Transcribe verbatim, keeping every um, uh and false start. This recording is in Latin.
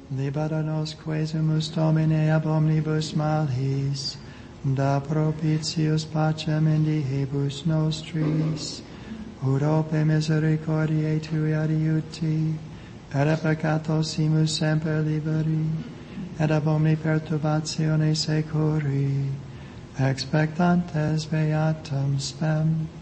libera nos quesumus Domine ab omnibus malis, da propitius pacem in diebus nostris, ut ope misericordiae Tui adiuti, et a peccatosimus semper liberi, et ab omni perturbatione securi, expectantes beatum spem.